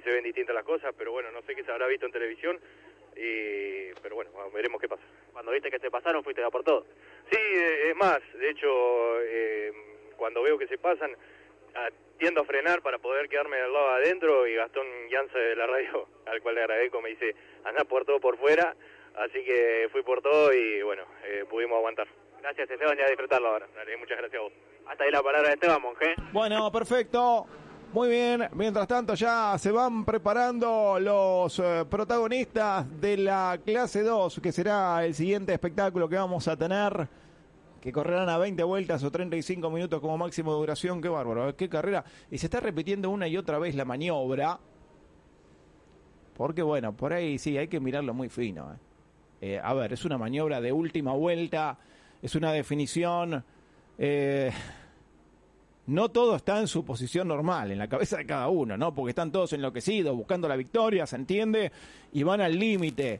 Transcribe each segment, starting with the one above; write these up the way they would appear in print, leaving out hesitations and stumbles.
se ven distintas las cosas, pero bueno, no sé qué se habrá visto en televisión, pero bueno, veremos qué pasa. Cuando viste que te pasaron, fuiste a por todo. Sí, es más, de hecho, cuando veo que se pasan, tiendo a frenar para poder quedarme al lado adentro, y Gastón Yance de la radio, al cual le agradezco, me dice, andá por todo por fuera, así que fui por todo y bueno, pudimos aguantar. Gracias, Esteban, ya a disfrutarlo ahora. Dale, muchas gracias a vos. Hasta ahí la palabra de Esteban, Monje. Bueno, perfecto. Muy bien. Mientras tanto ya se van preparando los protagonistas de la clase 2, que será el siguiente espectáculo que vamos a tener, que correrán a 20 vueltas o 35 minutos como máximo de duración. Qué bárbaro, qué carrera. Y se está repitiendo una y otra vez la maniobra, porque bueno, por ahí sí, hay que mirarlo muy fino. A ver, es una maniobra de última vuelta, es una definición... no todo está en su posición normal, en la cabeza de cada uno, ¿no? Porque están todos enloquecidos, buscando la victoria, ¿se entiende? Y van al límite.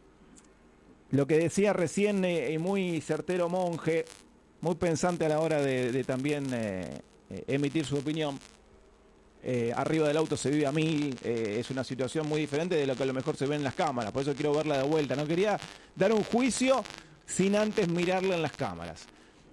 Lo que decía recién y muy certero Monje, muy pensante a la hora de también emitir su opinión. Arriba del auto se vive a 1000, es una situación muy diferente de lo que a lo mejor se ve en las cámaras, por eso quiero verla de vuelta. No quería dar un juicio sin antes mirarla en las cámaras.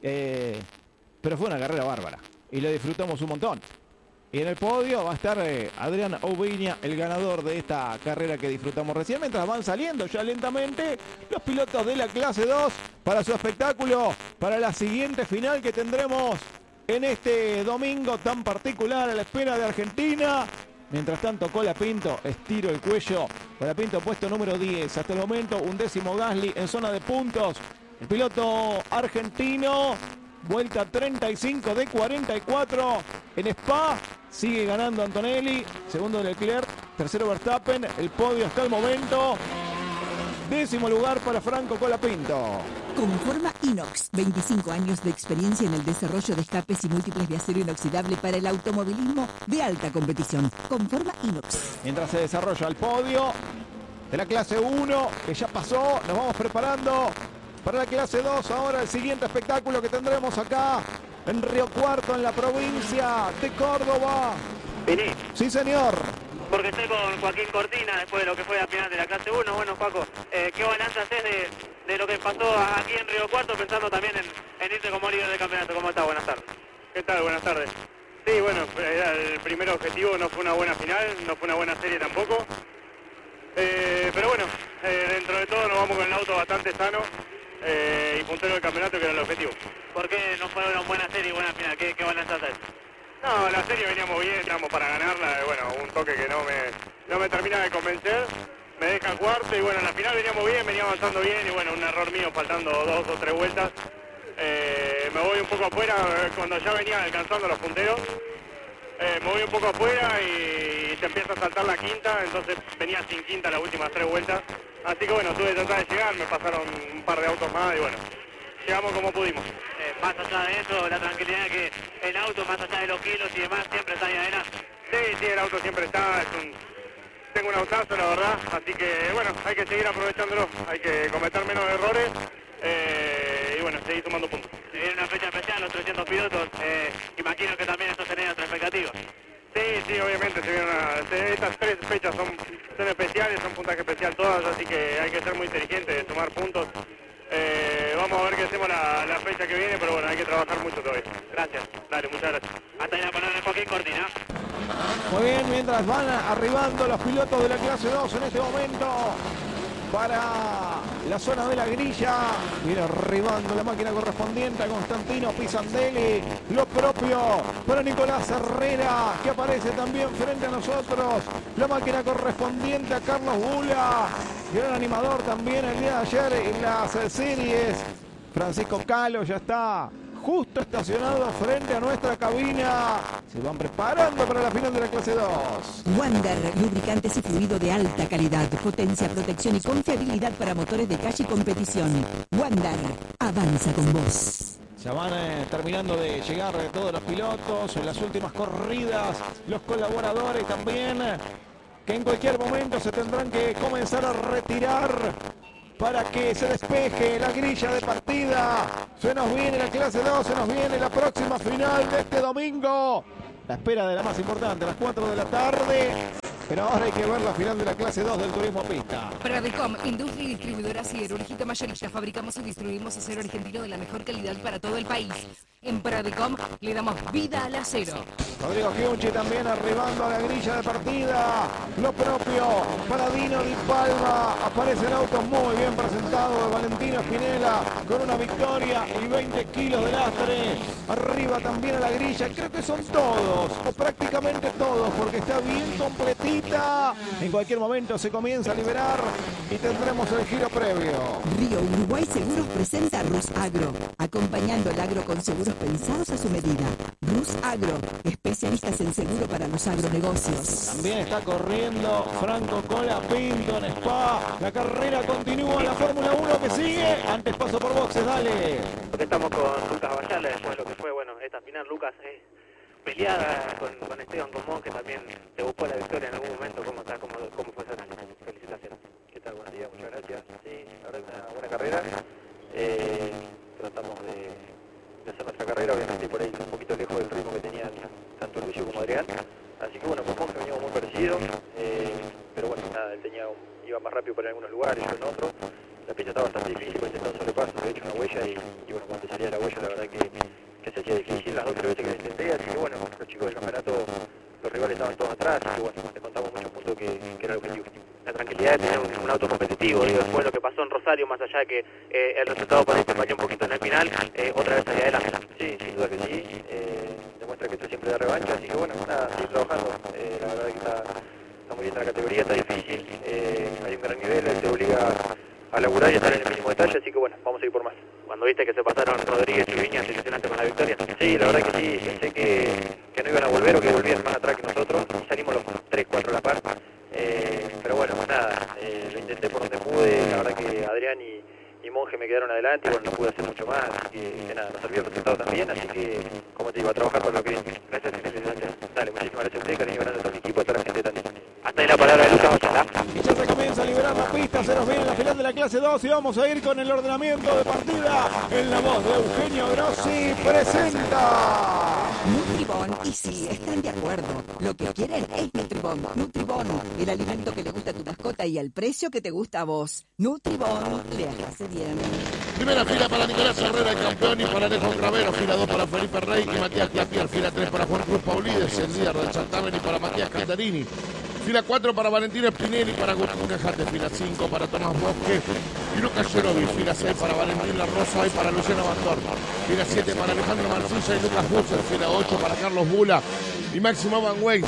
Pero fue una carrera bárbara y lo disfrutamos un montón. Y en el podio va a estar Adrián Oviña, el ganador de esta carrera que disfrutamos recién, mientras van saliendo ya lentamente los pilotos de la clase 2 para su espectáculo, para la siguiente final que tendremos en este domingo tan particular a la espera de Argentina. Mientras tanto, Colapinto, estiro el cuello. Colapinto puesto número 10. Hasta el momento, 11º Gasly en zona de puntos. El piloto argentino, vuelta 35 de 44 en Spa. Sigue ganando Antonelli. Segundo Leclerc. Tercero Verstappen. El podio hasta el momento. 10º lugar para Franco Colapinto. Conforma Inox, 25 años de experiencia en el desarrollo de escapes y múltiples de acero inoxidable para el automovilismo de alta competición. Conforma Inox. Mientras se desarrolla el podio de la clase 1, que ya pasó, nos vamos preparando para la clase 2. Ahora el siguiente espectáculo que tendremos acá en Río Cuarto, en la provincia de Córdoba. Vení. Sí, señor. Porque estoy con Joaquín Cortina después de lo que fue la final de la clase 1. Bueno, Paco, ¿qué balance haces de lo que pasó aquí en Río Cuarto, pensando también en irte como líder del campeonato? ¿Cómo estás? Buenas tardes. ¿Qué tal? Buenas tardes. Sí, bueno, era el primer objetivo, no fue una buena final, no fue una buena serie tampoco. Pero bueno, dentro de todo nos vamos con el auto bastante sano y puntero del campeonato, que era el objetivo. ¿Por qué no fue una buena serie y buena final? ¿Qué balance haces? No, la serie veníamos bien, estábamos para ganarla, bueno, un toque que no me termina de convencer, me deja cuarto y bueno, en la final veníamos bien, venía avanzando bien y bueno, un error mío faltando 2 o 3 vueltas, me voy un poco afuera cuando ya venía alcanzando los punteros, me voy un poco afuera y se empieza a saltar la quinta, entonces venía sin quinta las últimas 3 vueltas, así que bueno, tuve que tratar de llegar, me pasaron un par de autos más y bueno, llegamos como pudimos. Más allá de eso, la tranquilidad que el auto, más allá de los kilos y demás, siempre está ahí adelante. Sí, el auto siempre está, tengo un autazo, la verdad, así que bueno, hay que seguir aprovechándolo, hay que cometer menos errores y bueno, seguir sumando puntos. Se viene una fecha especial, los 300 pilotos, imagino que también esto genera otra expectativa. Sí, obviamente, estas 3 fechas son especiales, son puntaje especial todas, así que hay que ser muy inteligente de sumar puntos. Vamos a ver qué hacemos la fecha que viene, pero bueno, hay que trabajar mucho todavía. Gracias. Dale, muchas gracias. Hasta ahí la palabra de Joaquín Cortina. Muy bien, mientras van arribando los pilotos de la clase 2 en este momento para la zona de la grilla. Viene arribando la máquina correspondiente a Constantino Pisandelli. Lo propio para Nicolás Herrera, que aparece también frente a nosotros. La máquina correspondiente a Carlos Bula. Gran animador también el día de ayer en las series. Francisco Calo ya está justo estacionado frente a nuestra cabina. Se van preparando para la final de la clase 2. Wander, lubricantes y fluido de alta calidad, potencia, protección y confiabilidad para motores de calle y competición. Wander, avanza con vos. Ya van terminando de llegar todos los pilotos, en las últimas corridas, los colaboradores también, que en cualquier momento se tendrán que comenzar a retirar para que se despeje la grilla de partida. Se nos viene la clase 2, se nos viene la próxima final de este domingo. La espera de la más importante, a las 4 de la tarde. Pero ahora hay que ver la final de la clase 2 del turismo pista. Pradecom, industria y distribuidora siderúrgica mayorista. Fabricamos y distribuimos acero argentino de la mejor calidad para todo el país. En Pradecom le damos vida al acero. Rodrigo Giunchi también arribando a la grilla de partida. Lo propio para Dino Di Palma. Aparecen autos muy bien presentados de Valentino Spinella con una victoria y 20 kilos de lastre. Arriba también a la grilla. Creo que son todos, o prácticamente todos, porque está bien completita. En cualquier momento se comienza a liberar y tendremos el giro previo. Río Uruguay Seguros presenta Rus Agro, acompañando el agro con seguros pensados a su medida. Rus Agro, especialistas en seguro para los agronegocios. También está corriendo Franco Colapinto en Spa. La carrera continúa, la Fórmula 1 que sigue. Antes paso por boxes, dale. Estamos con Lucas Vallala, después de lo que fue, bueno, esta final, Lucas, peleada con Esteban Comón, que también te buscó la victoria en algún momento. ¿Cómo está? ¿Cómo fue esa final? Felicitaciones. ¿Qué tal? Buenos días, muchas gracias. Sí, la verdad es una buena carrera. Tratamos de hacer nuestra carrera, obviamente por ahí un poquito lejos del ritmo que tenían tanto Lucio como Adrián. Así que bueno, con Monge veníamos muy parecidos, pero bueno, nada, él iba más rápido por algunos lugares, yo en otros. La pista estaba bastante difícil, pues intentando sobrepaso, he hecho una huella y bueno, cuando salía la huella la verdad que se hacía difícil las 2 o 3 veces que lo intenté, así que bueno, los chicos del campeonato, los rivales estaban todos atrás, así que bueno, le contamos muchos puntos que era el objetivo. La tranquilidad de tener un auto competitivo, digo, después de lo que pasó en Rosario, más allá de que el resultado por ahí te falló un poquito en el final, otra vez salía adelante. Sí, sin duda que sí, demuestra que esto siempre da revancha, así que bueno, nada, seguir trabajando, la verdad que está muy bien la categoría, está difícil, hay un gran nivel, él te obliga a laburar y a estar en el mínimo detalle, así que bueno, vamos a ir por más. Cuando viste que se pasaron Rodríguez y Viñas, te ilusionaste con la victoria. Sí, la verdad que sí, pensé que no iban a volver o que volvían más atrás que nosotros, y salimos los 3, 4 a la par. Pero bueno, nada, lo intenté por donde pude, la verdad que Adrián y Monge me quedaron adelante y bueno, no pude hacer mucho más, así que nada, nos sirvió el resultado también, así que, como te digo, a trabajar por lo que viene. Gracias. Dale, muchísimas gracias a ustedes, cariño grande a todo el equipo, a toda la gente también. Hasta ahí la palabra de Lucas Vallala. Y ya se comienza a liberar la pista, se nos viene la final de la clase 2 y vamos a ir con el ordenamiento de partida en la voz de Eugenio Grossi. Presenta Nutribón, y sí, están de acuerdo. Lo que quieren es Nutribón. Nutribón, el alimento que le gusta a tu mascota y al precio que te gusta a vos. Nutribón, le hace bien. Primera fila para Nicolás Herrera, el campeón, y para Alejo Cravero. Fila 2 para Felipe Rey y Matías Clapier. Fila 3 para Juan Cruz Paulides, el líder del certamen, y para Matías Cantarini. Fila 4 para Valentín Spinelli y para Agustín Cajate. Fila 5 para Tomás Bosque y Lucas Yerovi. Fila 6 para Valentín La Rosa y para Luciano Bandor. Fila 7 para Alejandro Mancilla y Lucas Busser. Fila 8 para Carlos Bula y Máximo Van Weyck.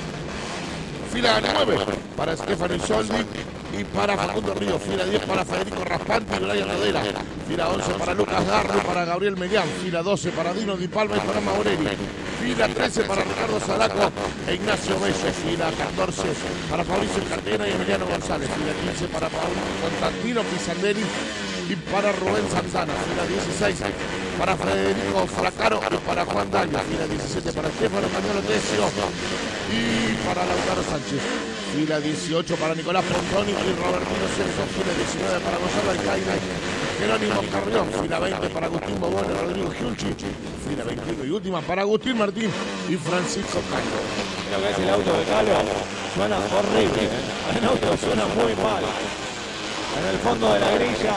Fila 9 para Stefano Isoldi y para Facundo Río. Fila 10 para Federico Raspanti y Brian Ladera. Fila 11 para Lucas Garro y para Gabriel Melián. Fila 12 para Dino Di Palma y para Maurelli. Fila 13 para Ricardo Zaraco e Ignacio Bello. Fila 14 para Fabricio Catena y Emiliano González. Fila 15 para Constantino Pisandelli y para Rubén Santana. Fila 16 para Federico Fracaro y para Juan Daño. Fila 17 para Stefano Cañolo Tesio y para Lautaro Sánchez. Fila 18 para Nicolás Pontoni y Robertino Celso. Fila 19 para Gonzalo Alcaina y Jerónimo Carrión. Fila 20 para Agustín Bobón y Rodrigo Giunchi. Fila 21 y última para Agustín Martín y Francisco Caño. Creo que es el auto de Calo. Suena horrible. El auto suena muy mal. En el fondo de la grilla.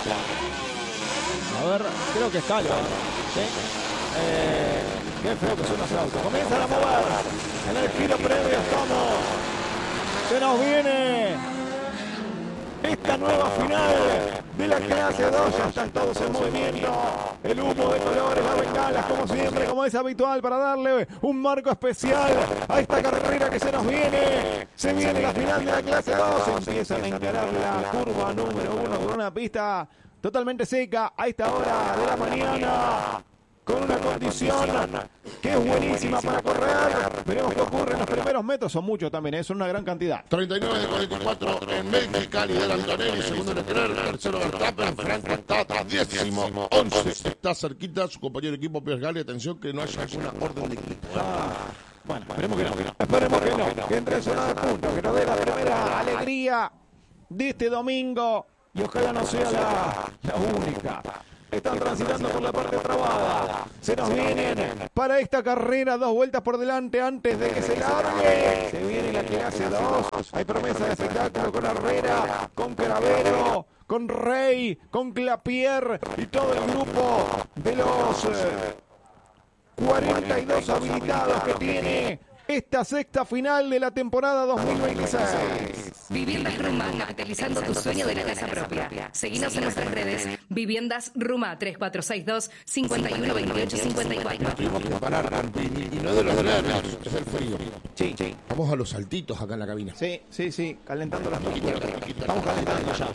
A ver, creo que es Calo. ¿Sí? Qué feo que suena ese auto. Comienzan a mover. En el giro previo estamos. Se nos viene esta nueva final de la clase 2. Ya están todos en movimiento. El humo de colores, las bengalas, como siempre, como es habitual, para darle un marco especial a esta carrera que se nos viene. Se viene la final de la clase 2. Empiezan a encarar la curva número 1 con una pista totalmente seca a esta hora de la mañana, con una condición que es buenísima para correr. Veremos qué ocurre en los primeros metros. Son muchos también, es una gran cantidad. 39 de 44 en Mexicali del Antonelli, segundo Leclerc, tercero Verstappen, Franco está décimo, 11. Está cerquita su compañero de equipo Pierre Gasly. Atención que no haya alguna orden de equipo. Bueno, esperemos que no. Esperemos que no. Que entre en zona de puntos, que nos dé la primera alegría de este domingo. Y ojalá no sea la única. están transitando por la parte trabada. Se nos vienen para esta carrera 2 vueltas por delante antes de que se largue. Se viene la clase 2. Hay promesa de espectáculo con Herrera, con Cravero, con Rey, con Clapier y todo el grupo de los 42 habilitados que tiene esta sexta final de la temporada 2026. Viviendas Ruma, capitalizando tu sueño de la casa propia. Seguinos en nuestras redes. Viviendas Ruma, 3462-512854. Tuvimos que parar, y no de los nervios, es el frío. Sí. Vamos a los saltitos acá en la cabina. Sí, calentando las máquinas. Vamos calentando ya.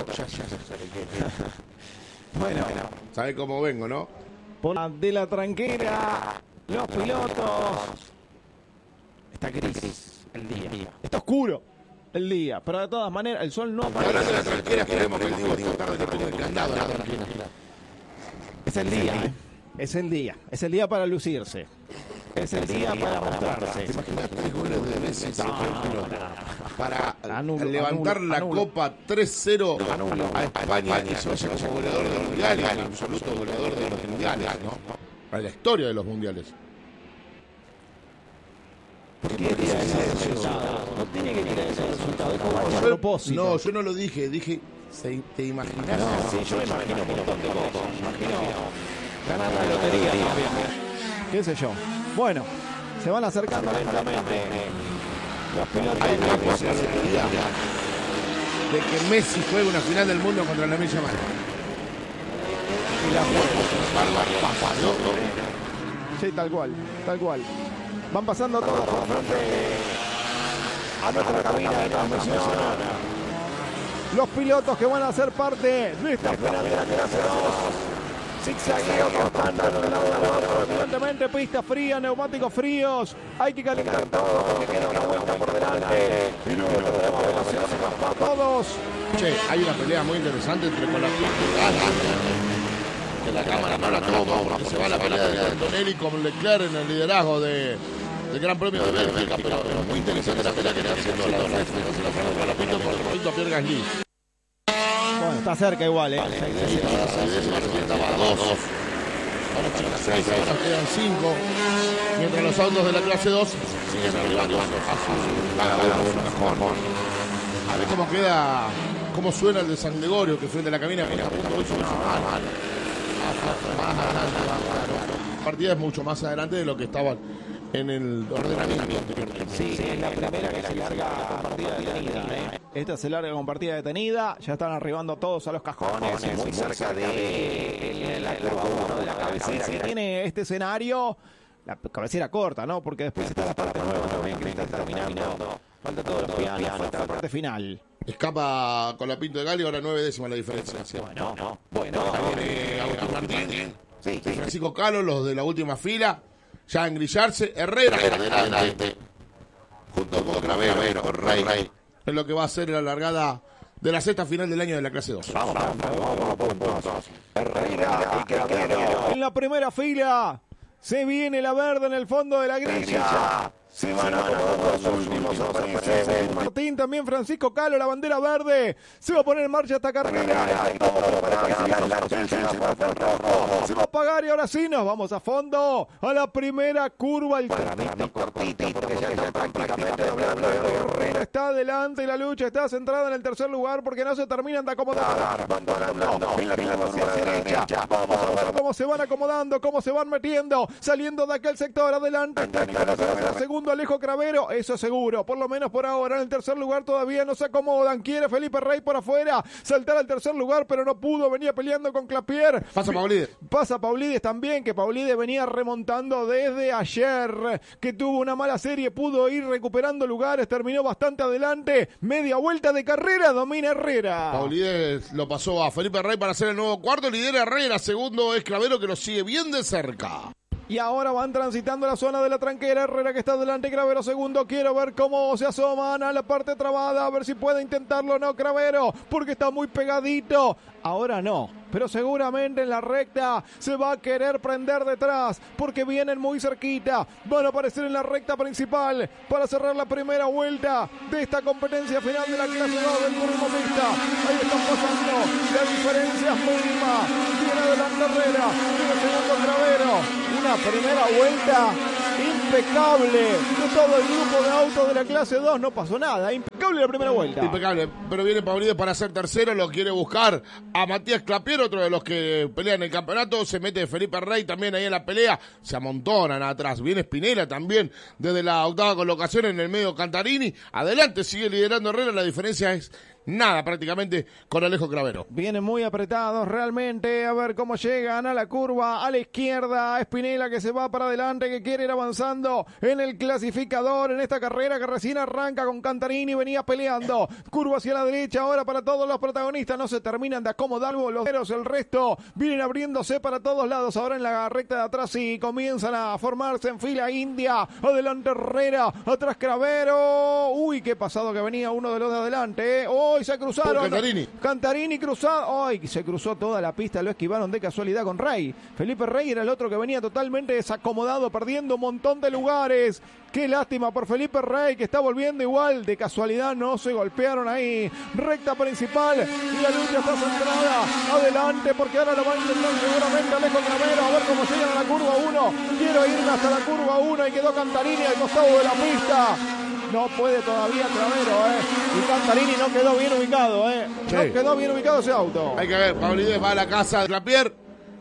Bueno, ¿Sabe cómo vengo, no? por la de la tranquera, los pilotos. Está gris el día. Está oscuro el día, pero de todas maneras el sol no Ahora aparece. de la tranquera, esperemos que el Diego esta tarde le ponga el candado a la tranquera. Es el día, ¿eh? Es el día. Es el día para lucirse. Es el día para mostrarse. ¿Te imaginas 3 goles de Messi para levantar anulo. la Copa 3-0 a España y se vaya como goleador de los mundiales, el absoluto goleador de los mundiales, ¿no? Para la historia de los mundiales. No tiene que tirar ese resultado. Es como a propósito. No, yo no lo dije, dije, ¿te imaginas? Sí, yo me imagino un montón de cosas. Me imagino ganar la lotería también. ¿Qué sé yo? Bueno, se van acercando lentamente los pilotos. Hay una posibilidad de que Messi juegue una final del mundo contra la Lamine Yamal. Y la juego. Sí, tal cual. Van pasando todos por frente a nuestra cabina de transmisión. Los pilotos que van a ser parte de esta final de la clase 2. Zigzagueo constante de lado a lado. Evidentemente pista fría, neumáticos fríos. Hay que calentar todo porque queda una vuelta por delante. Y luego tenemos demasiados para todos. Che, hay una pelea muy interesante entre Colapinto y Gasly. Que la cámara no la toma porque se va a la pelea de Antonelli con Leclerc en el liderazgo del Gran Premio de Bélgica, pero es muy interesante la pelea que está haciendo la Colapinto por respecto a Pierre Gasly. Bueno, está cerca igual, ¿eh? Estaba a 2. Ahora quedan 5. Mientras los autos de la clase 2 siguen arribando a a ver cómo queda, cómo suena el de San Gregorio, que frente a la cabina. Mira, la partida es mucho más adelante de lo que estaban en el ordenamiento anteriormente. Sí, es la primera que se larga con partida detenida, ¿eh? Esta se larga con partida detenida, ya están arribando todos a los cajones, muy cerca de la curva 1 de la cabecera. Sí, tiene este escenario, la cabecera corta, ¿no? Porque después está la parte nueva, que está terminando. Falta todos los pianos, falta la parte final. Escapa con la Pinto de Gali, ahora 9 décimas la diferencia. Bueno. Viene Agustín Martín, Francisco Calo, los de la última fila, ya a engrillarse. Herrera adelante, junto con Cravero, con Rey. Es lo que va a ser la largada de la sexta final del año de la clase 2. Vamos a puntos. Herrera y Cravero. En la primera fila se viene la verde en el fondo de la grilla. Se van acomodando los últimos aparecen. Martín, también Francisco Calo, la bandera verde. Se va a poner en marcha esta carrera. Se va a apagar y ahora sí nos vamos a fondo a la primera curva. El Herrera está adelante y la lucha está centrada en el tercer lugar porque no se terminan de acomodar. Cómo se van acomodando, cómo se van metiendo, saliendo de aquel sector adelante. Segundo Alejo Cravero, eso seguro, por lo menos por ahora. En el tercer lugar todavía no se acomodan. Quiere Felipe Rey por afuera saltar al tercer lugar, pero no pudo. Venía peleando con Clapier. Pasa Paulides. Pasa Paulides también, que Paulides venía remontando desde ayer, que tuvo una mala serie, pudo ir recuperando lugares, terminó bastante adelante. Media vuelta de carrera, domina Herrera. Paulides lo pasó a Felipe Rey para hacer el nuevo cuarto. Lidera Herrera, segundo es Cravero, que lo sigue bien de cerca. Y ahora van transitando la zona de la tranquera. Herrera que está delante, Cravero segundo. Quiero ver cómo se asoman a la parte trabada, a ver si puede intentarlo o no Cravero, porque está muy pegadito. Ahora no, pero seguramente en la recta se va a querer prender detrás, porque vienen muy cerquita. Van a aparecer en la recta principal para cerrar la primera vuelta de esta competencia final de la clase 2 del turismo pista. Ahí están pasando, la diferencia es mínima. Viene adelante Herrera, viene segundo Cravero. Una primera vuelta impecable de todo el grupo de autos de la clase 2. No pasó nada, impecable la primera vuelta. Impecable, pero viene Paulides para ser tercero, lo quiere buscar a Matías Clapier, otro de los que pelean el campeonato. Se mete Felipe Rey también ahí en la pelea, se amontonan atrás. Viene Spinella también desde la octava colocación, en el medio Cantarini. Adelante sigue liderando Herrera, la diferencia es nada prácticamente con Alejo Cravero. Vienen muy apretados realmente, a ver cómo llegan a la curva, a la izquierda, Spinella que se va para adelante, que quiere ir avanzando en el clasificador, en esta carrera que recién arranca con Cantarini, venía peleando, curva hacia la derecha ahora para todos los protagonistas, no se terminan de acomodar los dedos, el resto vienen abriéndose para todos lados, ahora en la recta de atrás y comienzan a formarse en fila india, adelante Herrera, atrás Cravero, uy, qué pasado que venía uno de los de adelante, hoy se cruzaron. Cantarini cruzado. Ay, se cruzó toda la pista, lo esquivaron de casualidad con Rey. Felipe Rey era el otro que venía totalmente desacomodado, perdiendo un montón de lugares. Qué lástima por Felipe Rey, que está volviendo igual. De casualidad no se golpearon ahí. Recta principal y la lucha está centrada. Adelante, porque ahora lo va a intentar seguramente Alejo Cravero. A ver cómo llegan a la curva 1. Quiero irme hasta la curva 1 y quedó Cantarini al costado de la pista. No puede todavía Cravero, y Cantarini no quedó bien ubicado, Sí. No quedó bien ubicado ese auto. Hay que ver, Paulides va a la casa de Clapier.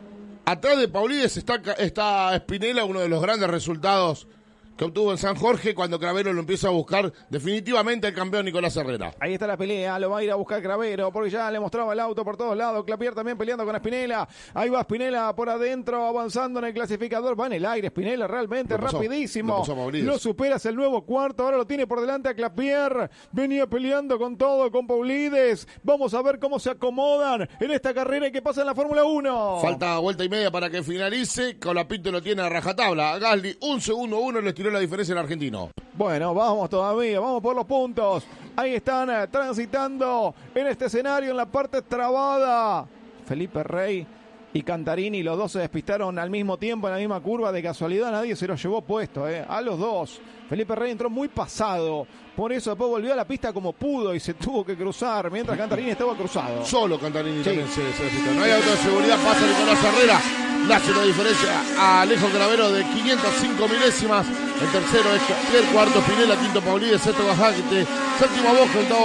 Atrás de Paulides está Spinella, uno de los grandes resultados que obtuvo en San Jorge cuando Cravero lo empieza a buscar definitivamente el campeón Nicolás Herrera. Ahí está la pelea, lo va a ir a buscar Cravero porque ya le mostraba el auto por todos lados. Clapier también peleando con Spinella. Ahí va Spinella por adentro, avanzando en el clasificador. Va en el aire Spinella, realmente rapidísimo. Lo supera, es el nuevo cuarto. Ahora lo tiene por delante a Clapier. Venía peleando con todo, con Paulides. Vamos a ver cómo se acomodan en esta carrera y qué pasa en la Fórmula 1. Falta vuelta y media para que finalice. Colapinto lo tiene a rajatabla. Gasly, 1 segundo 1, le estiró la diferencia el argentino. Bueno, vamos todavía, vamos por los puntos. Ahí están transitando en este escenario, en la parte trabada. Felipe Rey y Cantarini, los dos se despistaron al mismo tiempo en la misma curva. De casualidad nadie se los llevó puesto, a los dos. Felipe Rey entró muy pasado, por eso después volvió a la pista como pudo y se tuvo que cruzar, mientras Cantarini estaba cruzado. Solo Cantarini también se despistó. No hay auto de seguridad, pasa Nicolás Herrera. Le hace una diferencia a Alejo Cravero de 505 milésimas. El tercero es Clapier, cuarto Spinella, quinto Paulides, sexto Gajagite, séptimo Boja, octavo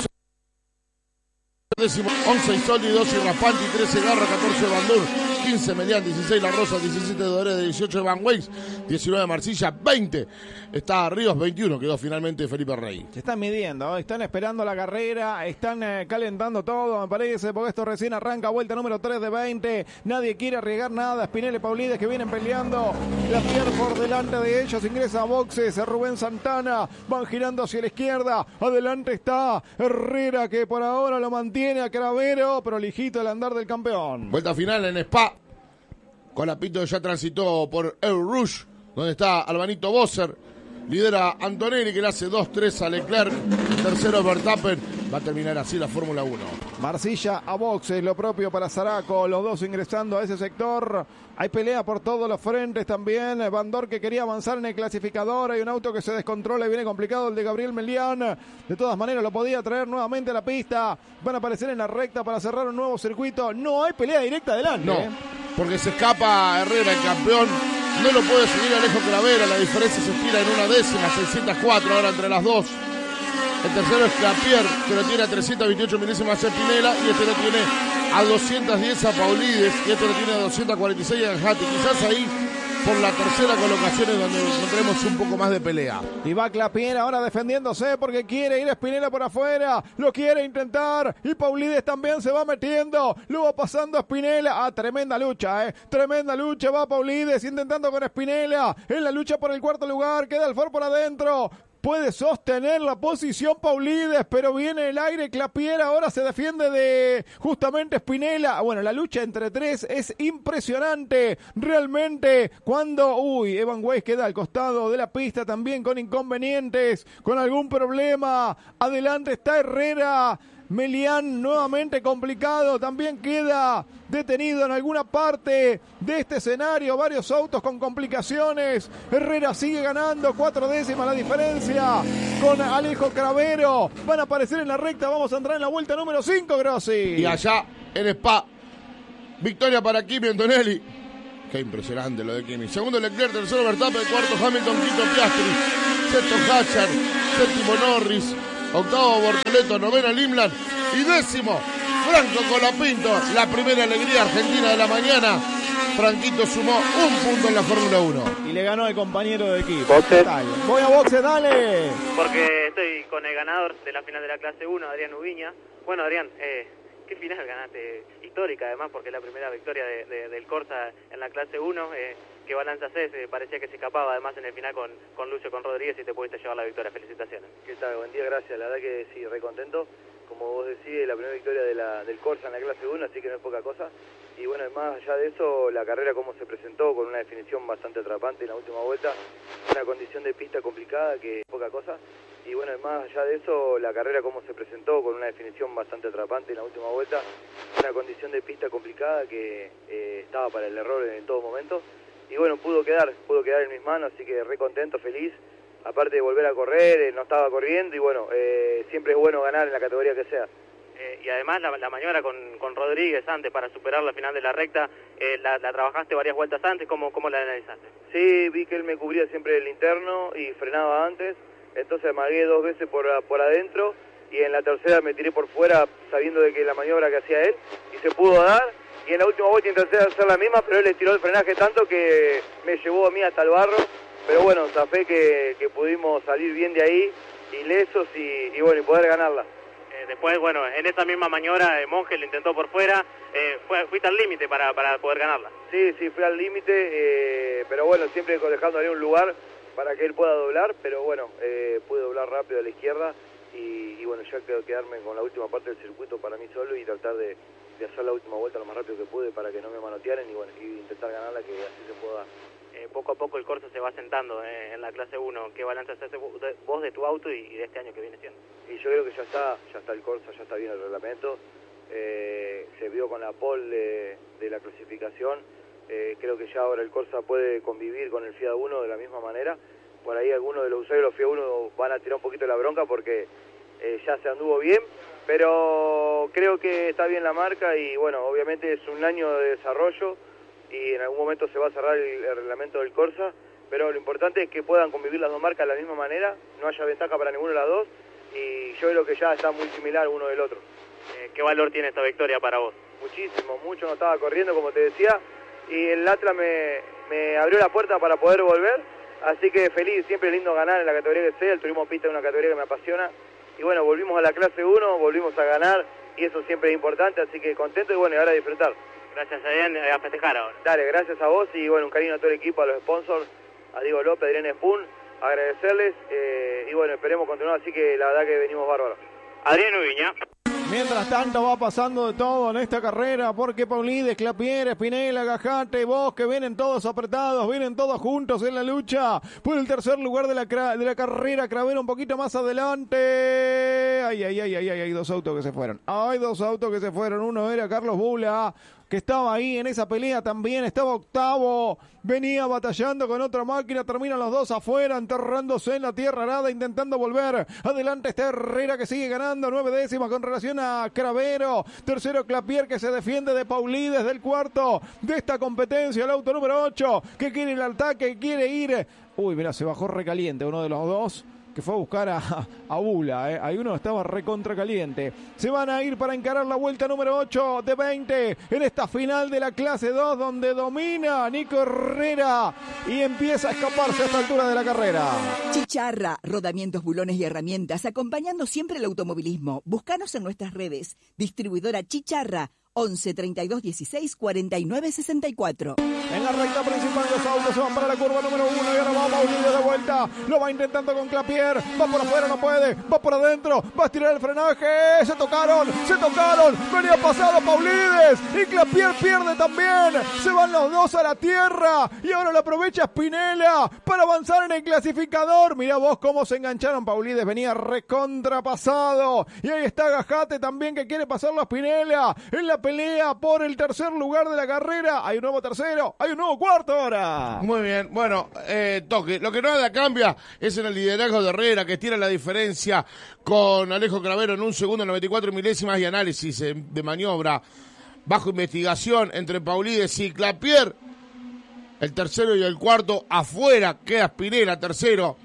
décimo 11 Isoldi, 12 Raspante, 13 Garra, 14 Bandur, 15 Melián, 16 La Rosa, 17 Doré, 18 Van Weiss, 19 Marcilla, 20 está Ríos, 21 quedó finalmente Felipe Rey. Se están midiendo, están esperando la carrera, están calentando todo, me parece, porque esto recién arranca, vuelta número 3 de 20, nadie quiere arriesgar nada. Spinella y Paulides que vienen peleando, Clapier por delante de ellos, ingresa a boxes, Rubén Santana, van girando hacia la izquierda, adelante está Herrera que por ahora lo mantiene a Cravero, pero lijito el andar del campeón. Vuelta final en Spa. Colapinto ya transitó por El Rouge, donde está Albanito Bosser. Lidera Antonelli, que le hace 2-3 a Leclerc. Tercero Verstappen. Va a terminar así la Fórmula 1. Marcilla a boxes, lo propio para Zaraco. Los dos ingresando a ese sector. Hay pelea por todos los frentes también. Bandor que quería avanzar en el clasificador. Hay un auto que se descontrola y viene complicado, el de Gabriel Melián. De todas maneras lo podía traer nuevamente a la pista. Van a aparecer en la recta para cerrar un nuevo circuito. No hay pelea directa adelante. No, porque se escapa Herrera, el campeón. No lo puede seguir Alejo Cravero. La diferencia se estira en una décima, 604 ahora entre las dos. El tercero es Clapier, que lo tiene a 328 milésimas a Spinella, y este lo tiene a 210 a Paulides, y este lo tiene a 246 a Gatti. Quizás ahí, por la tercera colocación, es donde encontremos un poco más de pelea. Y va Clapier ahora defendiéndose porque quiere ir a Spinella por afuera, lo quiere intentar, y Paulides también se va metiendo, lo va pasando a Spinella. Tremenda lucha, tremenda lucha, va Paulides intentando con Spinella, en la lucha por el cuarto lugar, queda el Ford por adentro. puede sostener la posición Paulides, pero viene el aire Clapier, ahora se defiende de justamente Spinella. Bueno, la lucha entre tres es impresionante, realmente, cuando, Evan Weiss queda al costado de la pista también con inconvenientes, con algún problema, adelante está Herrera, Melián nuevamente complicado, también queda detenido en alguna parte de este escenario, varios autos con complicaciones. Herrera sigue ganando, 4 décimas la diferencia con Alejo Cravero. Van a aparecer en la recta, vamos a entrar en la vuelta número 5, Grossi. Y allá en Spa, victoria para Kimi Antonelli. Qué impresionante lo de Kimi. Segundo Leclerc, tercero Verstappen, cuarto Hamilton, quinto Piastri, sexto Hatcher, séptimo Norris, octavo Bortoleto, noveno Limland y décimo Franco Colapinto. La primera alegría argentina de la mañana. Franquito sumó un punto en la Fórmula 1. Y le ganó el compañero de equipo. Boxe. Dale. Voy a boxe, dale. Porque estoy con el ganador de la final de la clase 1, Adrián Ubiña. Bueno, Adrián, ¿qué final ganaste? Histórica además, porque es la primera victoria del Corsa en la clase 1. ¿Qué balanza haces? Parecía que se escapaba además en el final con Lucio, con Rodríguez, y te pudiste llevar la victoria. Felicitaciones. ¿Qué tal? Buen día, gracias. La verdad que sí, re contento. Como vos decís, la primera victoria del Corsa en la clase 1, así que no es poca cosa. Y bueno, más allá de eso, la carrera como se presentó, con una definición bastante atrapante en la última vuelta, una condición de pista complicada, que es poca cosa. Y bueno, más allá de eso, la carrera como se presentó, con una definición bastante atrapante en la última vuelta, una condición de pista complicada que estaba para el error en todo momento. Y bueno, pudo quedar en mis manos, así que re contento, feliz. Aparte de volver a correr, no estaba corriendo y bueno, siempre es bueno ganar en la categoría que sea. Y además la maniobra con Rodríguez antes para superar la final de la recta, la trabajaste varias vueltas antes, ¿cómo la analizaste? Sí, vi que él me cubría siempre el interno y frenaba antes, entonces amagué 2 veces por adentro y en la tercera me tiré por fuera sabiendo de que la maniobra que hacía él y se pudo dar. Y en la última vuelta intenté hacer la misma, pero él le tiró el frenaje tanto que me llevó a mí hasta el barro. Pero bueno, zafé que pudimos salir bien de ahí, ilesos y bueno, y poder ganarla. Después, bueno, en esa misma maniobra, Monge lo intentó por fuera, fuiste al límite para poder ganarla. Sí, fui al límite, pero bueno, siempre dejándole un lugar para que él pueda doblar, pero bueno, pude doblar rápido a la izquierda y bueno, ya quedarme con la última parte del circuito para mí solo y tratar de hacer la última vuelta lo más rápido que pude para que no me manotearan y bueno, y intentar ganarla, que así se pueda. Poco a poco el Corsa se va sentando en la clase 1. ¿Qué balance haces vos de tu auto y de este año que viene siendo? Y yo creo que ya está el Corsa, ya está bien el reglamento. Se vio con la pole de la clasificación. Creo que ya ahora el Corsa puede convivir con el FIA 1 de la misma manera. Por ahí algunos de los usuarios de los FIA 1 van a tirar un poquito la bronca porque ya se anduvo bien, pero creo que está bien la marca y bueno, obviamente es un año de desarrollo y en algún momento se va a cerrar el reglamento del Corsa, pero lo importante es que puedan convivir las dos marcas de la misma manera, no haya ventaja para ninguno de las dos, y yo creo que ya está muy similar uno del otro. ¿Qué valor tiene esta victoria para vos? Muchísimo, mucho, no estaba corriendo como te decía, y el Atlas me abrió la puerta para poder volver, así que feliz, siempre es lindo ganar en la categoría que sea, el turismo pista es una categoría que me apasiona, y bueno, volvimos a la clase 1, volvimos a ganar, y eso siempre es importante, así que contento y bueno, y ahora a disfrutar. Gracias, Adrián, a festejar ahora. Dale, gracias a vos y bueno, un cariño a todo el equipo, a los sponsors, a Diego López, a Adrián Spoon, agradecerles y bueno, esperemos continuar, así que la verdad que venimos bárbaros. Adrián Ubiña. Mientras tanto va pasando de todo en esta carrera porque Paulides, Clapier, Spinella, Gajate, Bosque, vienen todos apretados, vienen todos juntos en la lucha por el tercer lugar de la carrera. Cravero un poquito más adelante. Hay 2 autos que se fueron. Hay 2 autos que se fueron. Uno era Carlos Bula, que estaba ahí en esa pelea también, estaba octavo, venía batallando con otra máquina, terminan los 2 afuera, enterrándose en la tierra arada, intentando volver. Adelante está Herrera que sigue ganando 9 décimas con relación a Cravero. Tercero Clapier que se defiende de Paulides del cuarto de esta competencia, el auto número 8 que quiere el ataque, quiere ir. Uy, mira, se bajó recaliente uno de los 2. Que fue a buscar a Bula, Hay uno que estaba recontra caliente. Se van a ir para encarar la vuelta número 8 de 20 en esta final de la clase 2 donde domina Nico Herrera y empieza a escaparse a esta altura de la carrera. Chicharra, rodamientos, bulones y herramientas, acompañando siempre el automovilismo. Búscanos en nuestras redes. Distribuidora Chicharra, 11 32 16 49 64. En la recta principal los autos se van para la curva número 1 y ahora va Paulides de vuelta. Lo va intentando con Clapier. Va por afuera, no puede. Va por adentro. Va a estirar el frenaje. Se tocaron. Venía pasado Paulides. Y Clapier pierde también. Se van los dos a la tierra. Y ahora lo aprovecha Spinella para avanzar en el clasificador. Mirá vos cómo se engancharon. Paulides venía recontrapasado. Y ahí está Gajate también que quiere pasarlo a Spinella. En la pelea por el tercer lugar de la carrera. Hay un nuevo tercero. Hay un nuevo cuarto ahora. Muy bien, bueno, toque. Lo que nada cambia es en el liderazgo de Herrera, que tira la diferencia con Alejo Cravero en 1 segundo 94 milésimas y análisis de maniobra bajo investigación entre Paulides y Clapier. El tercero y el cuarto afuera, queda Spinella tercero.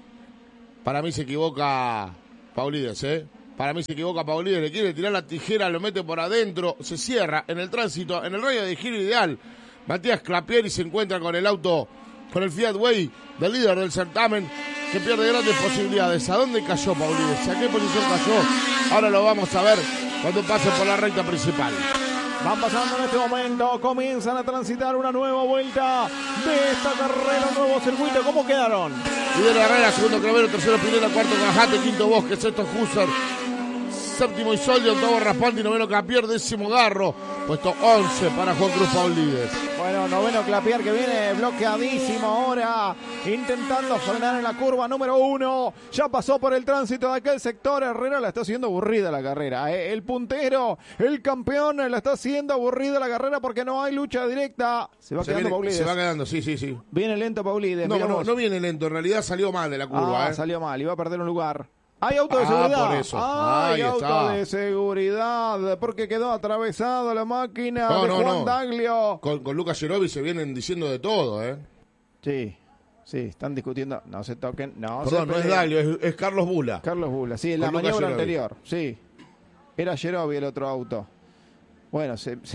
Para mí se equivoca Paulides, Para mí se equivoca Paulides, le quiere tirar la tijera, lo mete por adentro, se cierra en el tránsito, en el radio de giro ideal. Matías Clapier y se encuentra con el auto, con el Fiat Way del líder del certamen, que pierde grandes posibilidades. ¿A dónde cayó Paulides? ¿A qué posición cayó? Ahora lo vamos a ver cuando pase por la recta principal. Van pasando en este momento, comienzan a transitar una nueva vuelta de esta carrera, un nuevo circuito. ¿Cómo quedaron? Líder Herrera, segundo Cravero, tercero Spinella, cuarto Gajate, quinto Bosque, sexto Husser, séptimo Isolde, octavo Raspaldi, noveno Clapier, décimo Garro, puesto 11 para Juan Cruz Paulides. Bueno, noveno Clapier que viene bloqueadísimo ahora, intentando frenar en la curva número 1. Ya pasó por el tránsito de aquel sector. Herrera la está haciendo aburrida la carrera. El puntero, el campeón, la está haciendo aburrida la carrera porque no hay lucha directa. Se va quedando Paulides. Se va quedando, sí. Viene lento Paulides. No viene lento, en realidad salió mal de la curva. Salió mal, iba a perder un lugar. Hay auto de seguridad. Por eso. Hay auto de seguridad porque quedó atravesado la máquina de Juan Daglio. Con Lucas Gerovi se vienen diciendo de todo, Sí, están discutiendo. No se toquen. Perdón, no es Daglio, es Carlos Bula. Carlos Bula, sí, en la maniobra anterior. Sí, era Gerovi el otro auto. Bueno,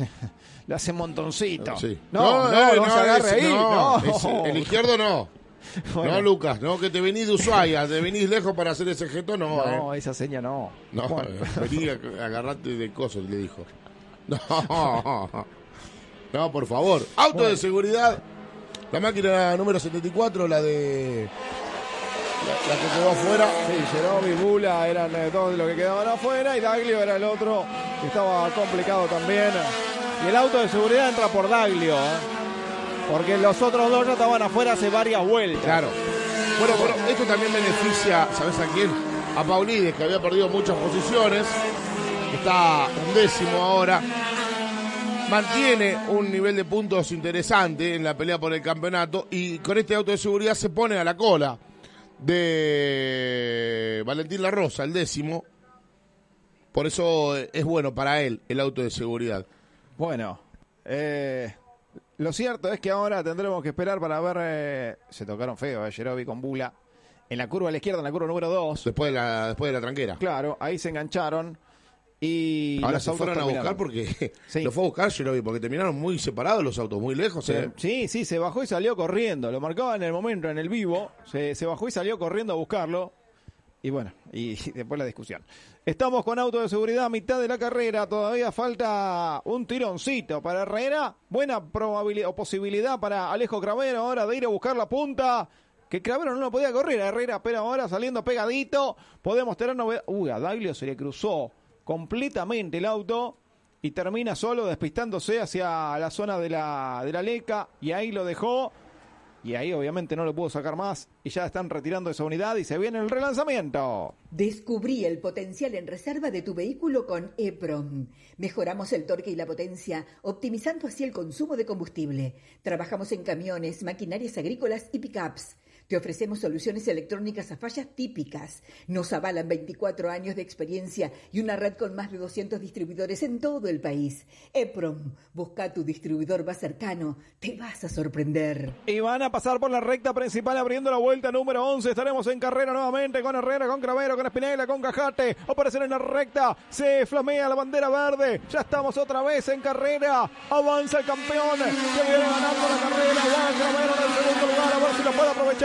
le hace montoncito. Sí. No se agarre ahí. El izquierdo no. Bueno. No, Lucas, no, que te venís de Ushuaia, te venís lejos para hacer ese gesto, no. No, esa seña no. No, bueno. Vení a agarrarte de cosas, le dijo. No, por favor. Auto de seguridad. La máquina número 74, la que quedó afuera. Sí, Gerovi y Bula eran dos de los que quedaban afuera y Daglio era el otro que estaba complicado también. Y el auto de seguridad entra por Daglio, porque los otros dos ya estaban afuera hace varias vueltas. Claro. Bueno, esto también beneficia, ¿sabes a quién? A Paulides, que había perdido muchas posiciones. Está 11º ahora. Mantiene un nivel de puntos interesante en la pelea por el campeonato. Y con este auto de seguridad se pone a la cola de Valentín La Rosa, el 10º. Por eso es bueno para él el auto de seguridad. Bueno, lo cierto es que ahora tendremos que esperar para ver. Se tocaron feo, Gerovi con Bula. En la curva a la izquierda, en la curva número 2. Después de la tranquera. Claro, ahí se engancharon. Y ahora se fueron a buscar porque lo fue a buscar Gerovi, porque terminaron muy separados los autos, muy lejos. Sí, se bajó y salió corriendo. Lo marcaba en el momento, en el vivo. Se bajó y salió corriendo a buscarlo. Y bueno, y después la discusión. Estamos con auto de seguridad a mitad de la carrera. Todavía falta un tironcito para Herrera. Buena probabilidad o posibilidad para Alejo Cravero ahora de ir a buscar la punta. Que Cravero no lo podía correr. Herrera, pero ahora saliendo pegadito. Podemos tener novedad. A Daglio se le cruzó completamente el auto y termina solo despistándose hacia la zona de la Leca. Y ahí lo dejó. Y ahí obviamente no lo pudo sacar más y ya están retirando esa unidad y se viene el relanzamiento. Descubrí el potencial en reserva de tu vehículo con EPROM. Mejoramos el torque y la potencia, optimizando así el consumo de combustible. Trabajamos en camiones, maquinarias agrícolas y pickups. Te ofrecemos soluciones electrónicas a fallas típicas. Nos avalan 24 años de experiencia y una red con más de 200 distribuidores en todo el país. EPROM, busca tu distribuidor más cercano. Te vas a sorprender. Y van a pasar por la recta principal abriendo la vuelta número 11. Estaremos en carrera nuevamente con Herrera, con Cravero, con Spinella, con Gajate. Aparecen en la recta. Se flamea la bandera verde. Ya estamos otra vez en carrera. Avanza el campeón que viene ganando la carrera. Va Cravero en el segundo lugar. A ver si lo puede aprovechar.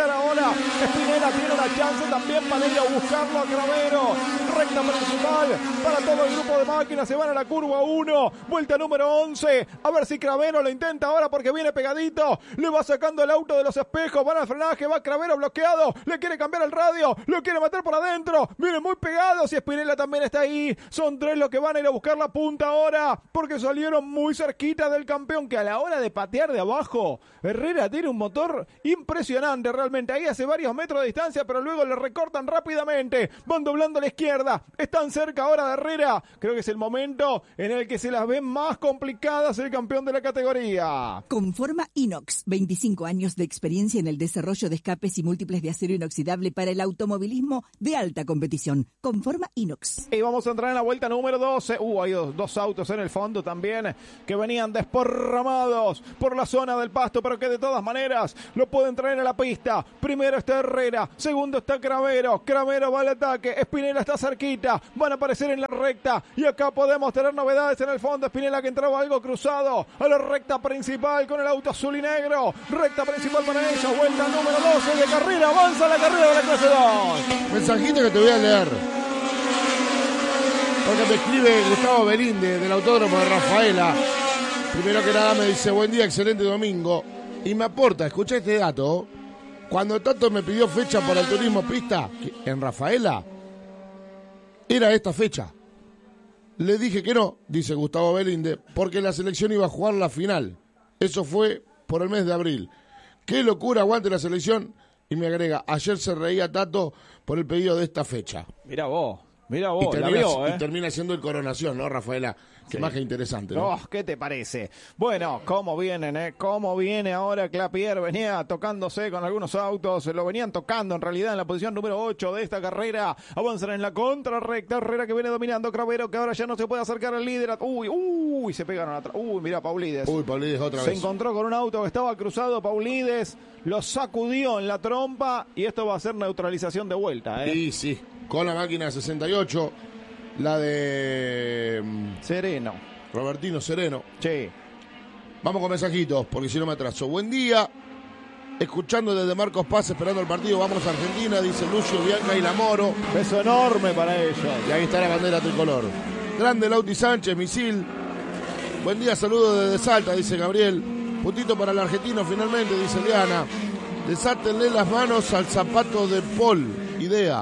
arrancar ahora. Spinella tiene una chance también para ir a buscarlo a Cravero. Recta principal para todo el grupo de máquinas. Se van a la curva 1. Vuelta número 11. A ver si Cravero lo intenta ahora porque viene pegadito. Le va sacando el auto de los espejos. Van al frenaje. Va Cravero bloqueado. Le quiere cambiar el radio. Lo quiere meter por adentro. Viene muy pegados y Spinella también está ahí. Son 3 los que van a ir a buscar la punta ahora. Porque salieron muy cerquita del campeón, que a la hora de patear de abajo, Herrera tiene un motor impresionante realmente. Ahí hace varios metros de distancia, pero luego le recortan rápidamente. Van doblando a la izquierda. Están cerca ahora de Herrera. Creo que es el momento en el que se las ven más complicadas el campeón de la categoría. Conforma Inox, 25 años de experiencia en el desarrollo de escapes y múltiples de acero inoxidable para el automovilismo de alta competición. Conforma Inox. Y vamos a entrar en la vuelta número 12. Hay dos autos en el fondo también que venían desporramados por la zona del pasto, pero que de todas maneras lo pueden traer a la pista. Primero está Herrera, segundo está Cravero. Cravero va al ataque, Spinella está cerquita, van a aparecer en la recta y acá podemos tener novedades en el fondo. Spinella que entraba algo cruzado a la recta principal con el auto azul y negro. Recta principal para ellos, vuelta número 12 de carrera, avanza la carrera de la clase 2. Mensajito que te voy a leer. Porque me escribe Gustavo Belinde del Autódromo de Rafaela. Primero que nada me dice, buen día, excelente domingo. Y me aporta, escucha este dato. Cuando Tato me pidió fecha para el turismo pista en Rafaela, era esta fecha. Le dije que no, dice Gustavo Belinde, porque la selección iba a jugar la final. Eso fue por el mes de abril. Qué locura, aguante la selección. Y me agrega, ayer se reía Tato por el pedido de esta fecha. Mira vos, y termina siendo el Coronación, ¿no, Rafaela? Qué más que interesante, ¿no? Oh, ¿qué te parece? Bueno, ¿cómo vienen, cómo viene ahora Clapier? Venía tocándose con algunos autos, lo venían tocando en realidad en la posición número 8 de esta carrera. Avanzan en la contrarrecta, Herrera que viene dominando, Cravero que ahora ya no se puede acercar al líder. Uy, se pegaron atrás. Mirá, Paulides. Paulides otra vez. Se encontró con un auto que estaba cruzado, Paulides lo sacudió en la trompa y esto va a ser neutralización de vuelta, Sí, con la máquina 68. La de Sereno. Robertino Sereno. Sí. Vamos con mensajitos, porque si no me atraso. Buen día. Escuchando desde Marcos Paz, esperando el partido. Vamos a Argentina, dice Lucio, Bianca y Lamoro. Beso enorme para ellos. Y ahí está la bandera tricolor. Grande Lauti Sánchez, misil. Buen día, saludos desde Salta, dice Gabriel. Puntito para el argentino finalmente, dice Liana. Desátenle las manos al zapato de Paul. Idea.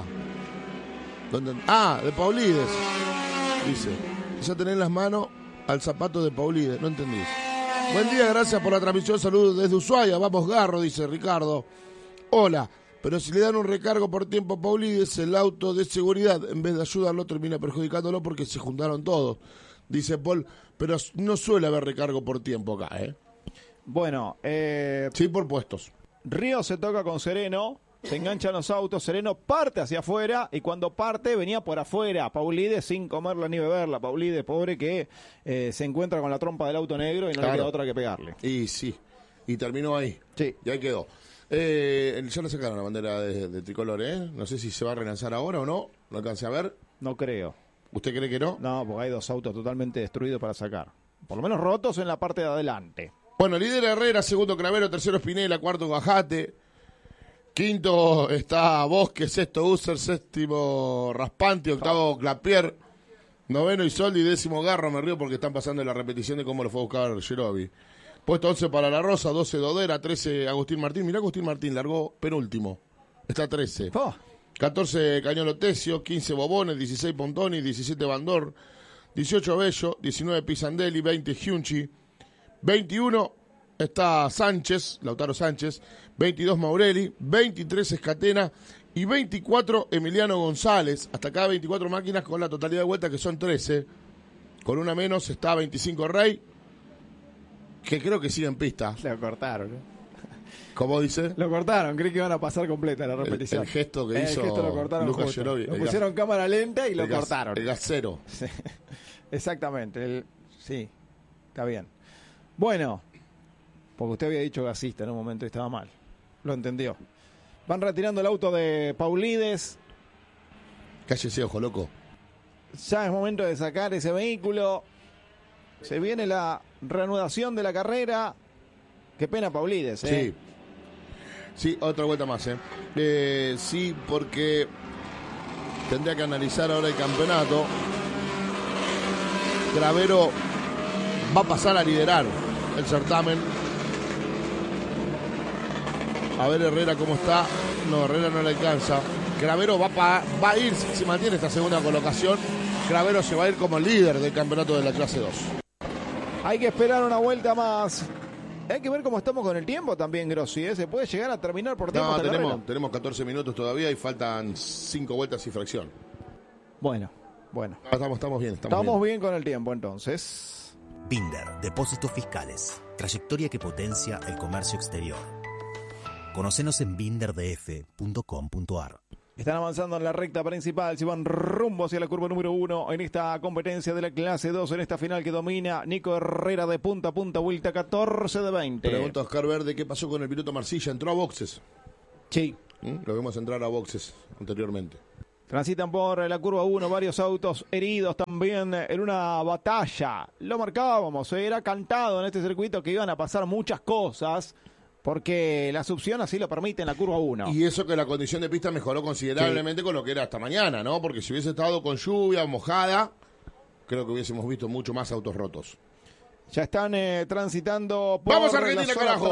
De Paulides, dice. Ya tenés las manos al zapato de Paulides, no entendí. Buen día, gracias por la transmisión, saludos desde Ushuaia, vamos Garro, dice Ricardo. Hola, pero si le dan un recargo por tiempo a Paulides, el auto de seguridad, en vez de ayudarlo, termina perjudicándolo porque se juntaron todos, dice Paul, pero no suele haber recargo por tiempo acá, Bueno, sí, por puestos. Río se toca con Sereno. Se enganchan los autos, Sereno parte hacia afuera y cuando parte venía por afuera. Paulides sin comerla ni beberla. Paulides, pobre, que se encuentra con la trompa del auto negro y no le queda otra que pegarle. Y sí, y terminó ahí. Sí. Y ahí quedó. Ya le sacaron la bandera de tricolor, No sé si se va a relanzar ahora o no. No alcancé a ver. No creo. ¿Usted cree que no? No, porque hay dos autos totalmente destruidos para sacar. Por lo menos rotos en la parte de adelante. Bueno, líder Herrera, segundo Cravero, tercero Spinella, cuarto Gajate. Quinto está Bosque, sexto User, séptimo Raspante, octavo Clapier, noveno Isoldi, décimo Garro. Me río porque están pasando la repetición de cómo lo fue a buscar Gerovi. Puesto 11 para La Rosa, 12 Dodera, 13 Agustín Martín. Mirá, Agustín Martín largó penúltimo, está 13. 14 Cañolo Tesio, 15 Bobones, 16 Pontoni, 17 Bandor, 18 Bello, 19 Pisandelli, 20 Giunchi, 21 está Sánchez, Lautaro Sánchez, 22 Maurelli, 23 Escatena y 24 Emiliano González. Hasta acá 24 máquinas con la totalidad de vueltas que son 13. Con una menos está 25 Rey, que creo que sigue en pista. Lo cortaron. ¿Cómo dice? Lo cortaron, creí que iban a pasar completa la repetición. El gesto que hizo gesto lo cortaron Lucas Gerovi. Lo pusieron cámara lenta y lo cortaron. El gasero. Sí, exactamente. Sí, está bien. Bueno, porque usted había dicho gasista en un momento y estaba mal. Lo entendió. Van retirando el auto de Paulides. Cállese, ojo loco. Ya es momento de sacar ese vehículo. Se viene la reanudación de la carrera. Qué pena Paulides, Sí. Sí, otra vuelta más, sí, porque tendría que analizar ahora el campeonato. Cravero va a pasar a liderar el certamen. A ver Herrera cómo está. No, Herrera no le alcanza. Cravero va a ir, si mantiene esta segunda colocación, Cravero se va a ir como líder del campeonato de la clase 2. Hay que esperar una vuelta más. Hay que ver cómo estamos con el tiempo también, Grossi, ¿eh? Se puede llegar a terminar por tiempo. No, tenemos 14 minutos todavía y faltan 5 vueltas y fracción. Bueno. Estamos bien. Estamos bien con el tiempo, entonces. Binder, depósitos fiscales. Trayectoria que potencia el comercio exterior. Conocenos en binderdf.com.ar. Están avanzando en la recta principal, se van rumbo hacia la curva número 1 en esta competencia de la clase 2, en esta final que domina Nico Herrera de punta a punta, vuelta 14 de 20. Pregunta Oscar Verde, ¿qué pasó con el piloto Marcilla? ¿Entró a boxes? Sí. Lo vimos entrar a boxes anteriormente. Transitan por la curva 1 varios autos heridos también en una batalla. Lo marcábamos, era cantado en este circuito que iban a pasar muchas cosas, porque la succión así lo permite en la curva 1. Y eso que la condición de pista mejoró considerablemente con lo que era hasta mañana, ¿no? Porque si hubiese estado con lluvia, mojada, creo que hubiésemos visto mucho más autos rotos. Ya están transitando por ¡vamos, Argentina, carajo!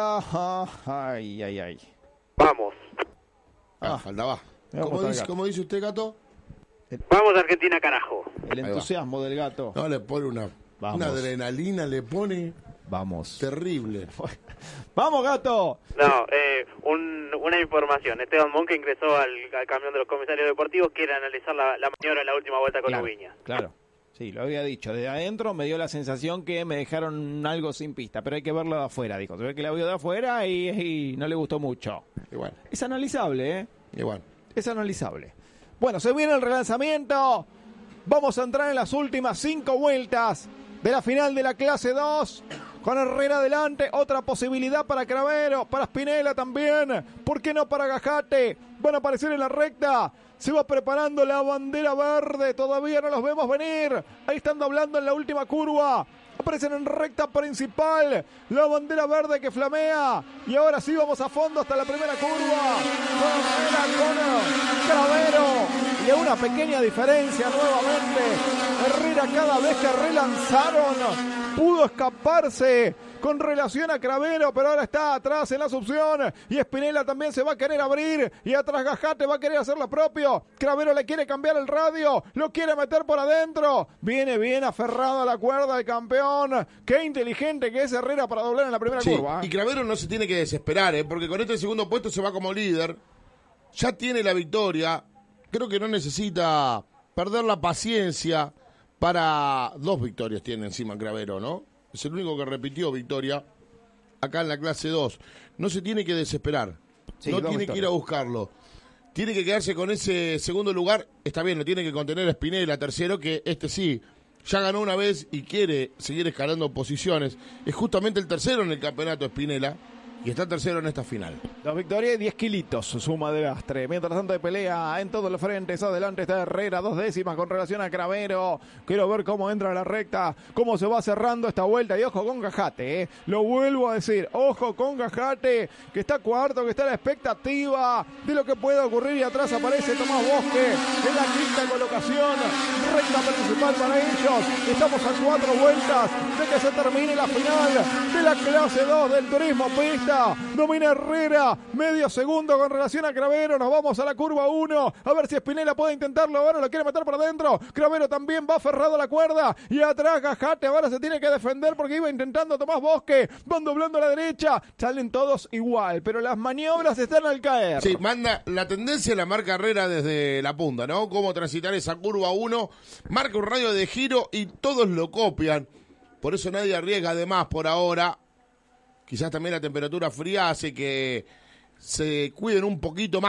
Ay. Vamos. Faltaba. ¿Cómo dice usted, Gato? Vamos, Argentina, carajo. El entusiasmo del Gato. No, le pone una adrenalina, le pone... Vamos. Terrible. ¡Vamos, Gato! No, una información. Esteban Monk ingresó al camión de los comisarios deportivos, quiere analizar la maniobra en la última vuelta con Ubiña. Claro. Sí, lo había dicho. Desde adentro me dio la sensación que me dejaron algo sin pista, pero hay que verlo de afuera, dijo. Se ve que la vio de afuera y no le gustó mucho. Igual. Es analizable, ¿eh? Igual. Es analizable. Bueno, se viene el relanzamiento. Vamos a entrar en las últimas 5 vueltas de la final de la clase 2. Con Herrera adelante, otra posibilidad para Cravero, para Spinella también. ¿Por qué no para Gajate? Van a aparecer en la recta. Se va preparando la bandera verde. Todavía no los vemos venir. Ahí están doblando en la última curva. Aparecen en recta principal. La bandera verde que flamea. Y ahora sí vamos a fondo hasta la primera curva. Con Cravero. Y una pequeña diferencia nuevamente. Herrera cada vez que relanzaron pudo escaparse con relación a Cravero, pero ahora está atrás en la succión y Spinella también se va a querer abrir y atrás Gajate va a querer hacer lo propio. Cravero le quiere cambiar el radio, lo quiere meter por adentro, viene bien aferrado a la cuerda el campeón. Qué inteligente que es Herrera para doblar en la primera curva. Y Cravero no se tiene que desesperar, porque con este segundo puesto se va como líder, ya tiene la victoria, creo que no necesita perder la paciencia. Para 2 victorias tiene encima Cravero, ¿no? Es el único que repitió victoria acá en la clase 2. No se tiene que desesperar. Sí, no tiene que ir a buscarlo. Tiene que quedarse con ese segundo lugar. Está bien, lo tiene que contener a Spinella, tercero, que sí, ya ganó una vez y quiere seguir escalando posiciones. Es justamente el tercero en el campeonato Spinella. Y está tercero en esta final. 2 victorias y 10 kilitos suma de Lastre. Mientras tanto de pelea en todos los frentes. Adelante está Herrera, 2 décimas con relación a Cravero. Quiero ver cómo entra a la recta, cómo se va cerrando esta vuelta. Y ojo con Gajate, lo vuelvo a decir. Ojo con Gajate, que está cuarto, que está a la expectativa de lo que puede ocurrir. Y atrás aparece Tomás Bosque en la quinta colocación. Recta principal para ellos. Estamos a 4 vueltas de que se termine la final de la clase 2 del turismo pista. Domina Herrera, medio segundo con relación a Cravero. Nos vamos a la curva 1. A ver si Spinella puede intentarlo. Ahora lo quiere meter por adentro. Cravero también va aferrado a la cuerda. Y atrás Gajate. Ahora se tiene que defender porque iba intentando Tomás Bosque. Van doblando a la derecha. Salen todos igual, pero las maniobras están al caer. Sí, manda la tendencia, la marca Herrera desde la punta, ¿no? Cómo transitar esa curva 1. Marca un radio de giro y todos lo copian. Por eso nadie arriesga de más por ahora. Quizás también la temperatura fría hace que se cuiden un poquito más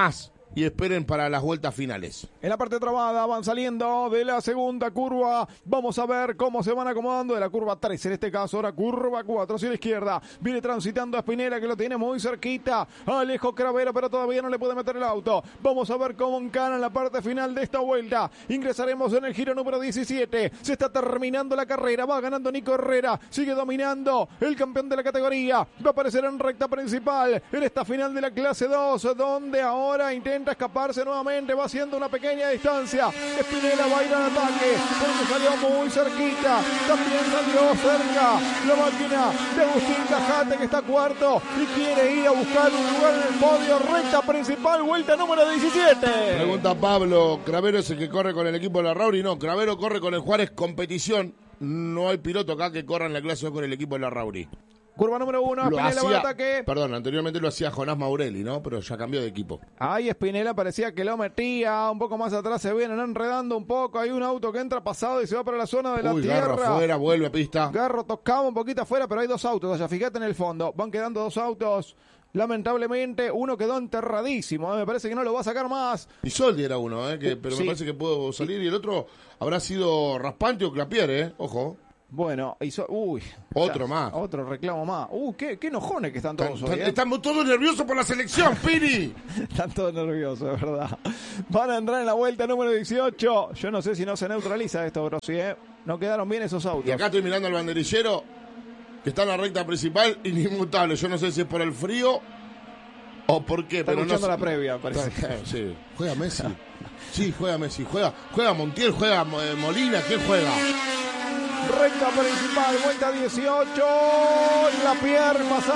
y esperen para las vueltas finales. En la parte trabada van saliendo de la segunda curva. Vamos a ver cómo se van acomodando de la curva 3. En este caso, ahora curva 4 hacia la izquierda. Viene transitando a Spinella, que lo tiene muy cerquita. Alejo Cravero, pero todavía no le puede meter el auto. Vamos a ver cómo encana en la parte final de esta vuelta. Ingresaremos en el giro número 17. Se está terminando la carrera. Va ganando Nico Herrera. Sigue dominando el campeón de la categoría. Va a aparecer en recta principal en esta final de la clase 2, donde ahora intenta escaparse nuevamente, va haciendo una pequeña distancia. Spinella va a ir al ataque, porque salió muy cerquita, también salió cerca la máquina de Agustín Cajate, que está cuarto y quiere ir a buscar un lugar en el podio. Recta principal, vuelta número 17. Pregunta Pablo, ¿Cravero es el que corre con el equipo de la Rauri? No, Cravero corre con el Juárez Competición. No hay piloto acá que corra en la clase 2 con el equipo de la Rauri. Curva número 1, Spinella va al ataque. Perdón, anteriormente lo hacía Jonás Maurelli, ¿no? Pero ya cambió de equipo. Ahí Spinella parecía que lo metía. Un poco más atrás se vienen enredando un poco. Hay un auto que entra pasado y se va para la zona de la tierra. Garro afuera, vuelve a pista. Garro tocaba un poquito afuera, pero hay dos autos allá. Fíjate en el fondo. Van quedando dos autos. Lamentablemente, uno quedó enterradísimo. Me parece que no lo va a sacar más. Y Soldi era uno, pero sí, me parece que pudo salir. Y el otro habrá sido Raspante o Clapier, Ojo. Bueno, otro más. Otro reclamo más. Qué enojones que están todos hoy, Estamos todos nerviosos por la selección, Piri. Están todos nerviosos, es verdad. Van a entrar en la vuelta número 18. Yo no sé si no se neutraliza esto, Grossi, No quedaron bien esos autos. Y acá estoy mirando al banderillero, que está en la recta principal, inmutable. Yo no sé si es por el frío o por qué. Está escuchando la previa, parece. Sí. Juega Messi. Sí, juega Messi. Juega Montiel, juega Molina. ¿Quién juega? Recta principal, vuelta 18. Clapier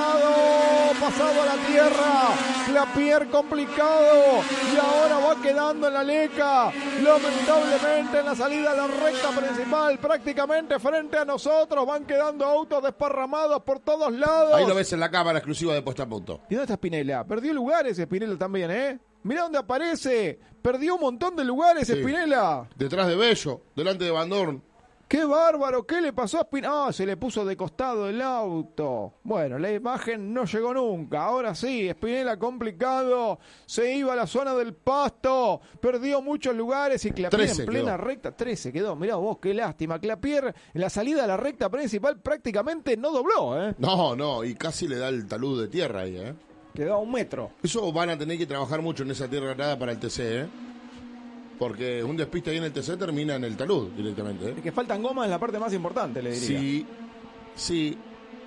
pasado a la tierra. Clapier complicado. Y ahora va quedando en la leca. Lamentablemente en la salida de la recta principal, prácticamente frente a nosotros, van quedando autos desparramados por todos lados. Ahí lo ves en la cámara exclusiva de Puesta a Punto. ¿Y dónde está Spinella? Perdió lugares Spinella también, Mirá dónde aparece. Perdió un montón de lugares, sí. Spinella. Detrás de Bello, delante de Van Dorn. ¡Qué bárbaro! ¿Qué le pasó a Spinella? Se le puso de costado el auto. Bueno, la imagen no llegó nunca. Ahora sí, Spinella complicado. Se iba a la zona del pasto. Perdió muchos lugares y Clapier en plena recta. 13 quedó. Mirá vos, qué lástima. Clapier en la salida de la recta principal prácticamente no dobló, No, y casi le da el talud de tierra ahí, Quedó a 1 metro. Eso van a tener que trabajar mucho en esa tierra ganada para el TC, Porque un despiste ahí en el TC termina en el talud directamente. Es que faltan gomas en la parte más importante, le diría. Sí.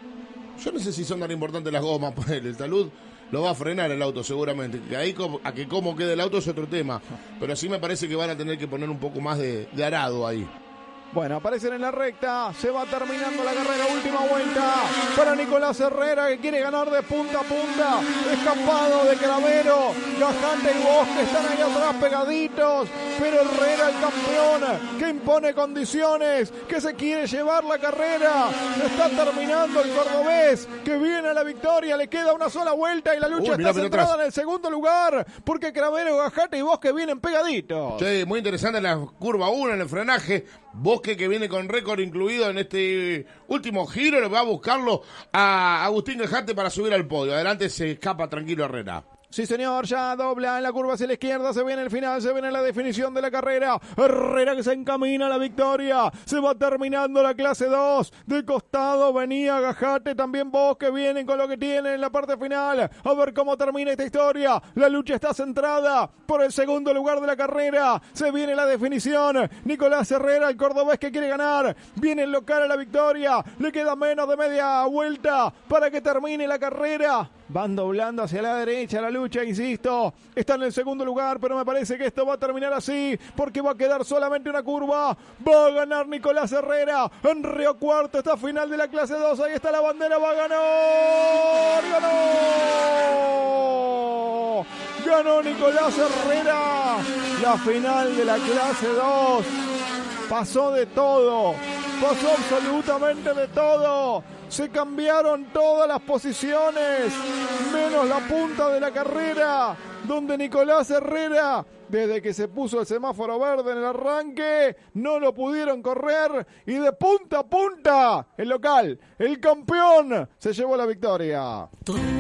Yo no sé si son tan importantes las gomas, pues el talud lo va a frenar el auto seguramente. Que ahí a que cómo quede el auto es otro tema. Pero sí me parece que van a tener que poner un poco más de arado ahí. Bueno, aparecen en la recta, se va terminando la carrera, última vuelta para Nicolás Herrera, que quiere ganar de punta a punta, escapado de Cravero, Gajante y Bosque están ahí atrás pegaditos, pero Herrera el campeón, que impone condiciones, que se quiere llevar la carrera, está terminando el cordobés, que viene a la victoria, le queda una sola vuelta y la lucha está centrada en el segundo lugar, porque Cravero, Gajante y Bosque vienen pegaditos. Sí, muy interesante en la curva 1, en el frenaje. Bosque, que viene con récord incluido en este último giro, le va a buscarlo a Agustín Gajate para subir al podio. Adelante se escapa tranquilo Herrera. Sí, señor, ya dobla en la curva hacia la izquierda, se viene el final, se viene la definición de la carrera. Herrera que se encamina a la victoria, se va terminando la clase 2. De costado venía Gajate, también Bosque, vienen con lo que tienen en la parte final. A ver cómo termina esta historia. La lucha está centrada por el segundo lugar de la carrera. Se viene la definición. Nicolás Herrera, el cordobés que quiere ganar, viene el local a la victoria. Le queda menos de media vuelta para que termine la carrera. Van doblando hacia la derecha la lucha, insisto. Está en el segundo lugar, pero me parece que esto va a terminar así, porque va a quedar solamente una curva. Va a ganar Nicolás Herrera en Río Cuarto, esta final de la clase 2. Ahí está la bandera, va a ganar. Ganó Nicolás Herrera la final de la clase 2. Pasó de todo, pasó absolutamente de todo. Se cambiaron todas las posiciones, menos la punta de la carrera, donde Nicolás Herrera, desde que se puso el semáforo verde en el arranque, no lo pudieron correr, y de punta a punta, el local, el campeón, se llevó la victoria.